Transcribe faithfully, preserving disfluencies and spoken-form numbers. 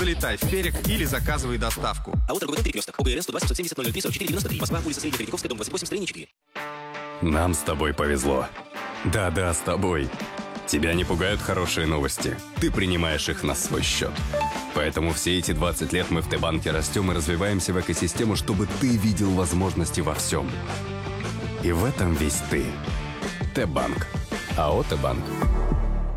залетай в Перек или заказывай доставку. А вот торговый перекресток. ОГРН сто два семьсот семьдесят ноль ноль три сорок четыре девяносто три. Москва, улица Средняя Третьяковская, дом двадцать восемь, строение четыре. Нам с тобой повезло. Да-да, с тобой. Тебя не пугают хорошие новости. Ты принимаешь их на свой счет. Поэтому все эти двадцать лет мы в Т-банке растем и развиваемся в экосистему, чтобы ты видел возможности во всем. И в этом весь ты. Т-банк. АО Т-банк.